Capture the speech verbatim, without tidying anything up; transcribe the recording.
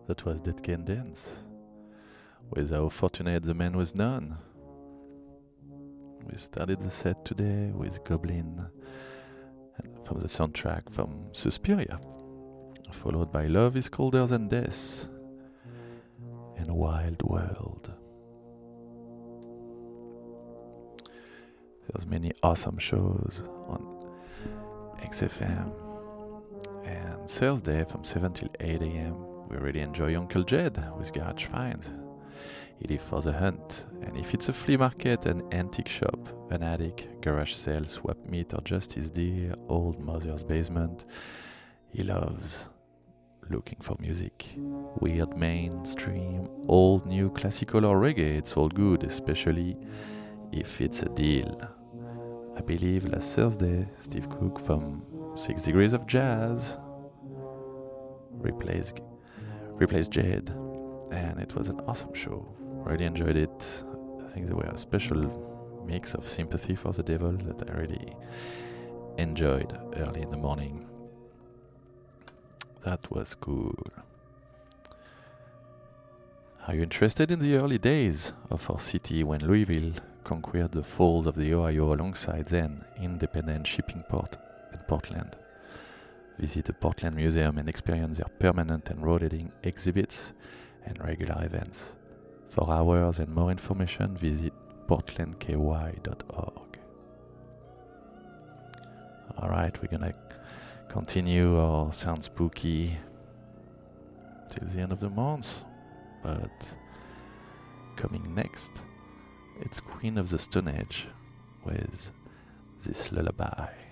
That was Dead Can Dance with How Fortunate the Man Was None. We started the set today with Goblin and from the soundtrack from Suspiria, followed by Love is Colder Than Death and Wild World. There's many awesome shows on X F M, and Thursday from seven till eight a.m. we really enjoy Uncle Jed with Garage Finds. It is for the hunt, and if it's a flea market, an antique shop, an attic, garage sale, swap meet, or just his dear old mother's basement, he loves looking for music. Weird, mainstream, old, new, classical or reggae, it's all good, especially if it's a deal. I believe last Thursday, Steve Cook from Six Degrees of Jazz replaced, replaced Jade, and it was an awesome show. Really enjoyed it. I think there were a special mix of sympathy for the devil that I really enjoyed early in the morning. That was cool. Are you interested in the early days of our city when Louisville conquered the falls of the Ohio alongside then independent shipping port in Portland? Visit the Portland Museum and experience their permanent and rotating exhibits and regular events. For hours and more information, visit portland k y dot org. Alright, we're gonna continue our sound spooky till the end of the month, but coming next, it's Queen of the Stone Age with this lullaby.